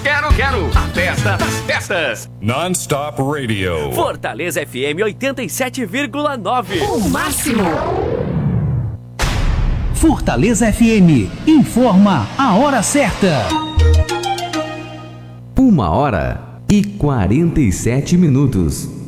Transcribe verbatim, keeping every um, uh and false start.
quero, quero. A festa das festas. Non-Stop Radio. Fortaleza F M oitenta e sete vírgula nove. O máximo. Fortaleza F M informa a hora certa. Uma hora e quarenta e sete minutos.